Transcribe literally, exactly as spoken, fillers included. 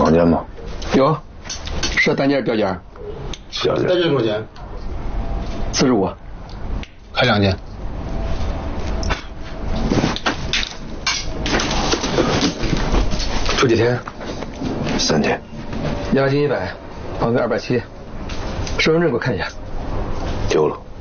房间吗？ 有，是单间标间。 小姐。 单间多少钱？ 四十五。 开两间。 住几天？ 三天。 押金一百，房费二百七。身份证给我看一下。 丢了。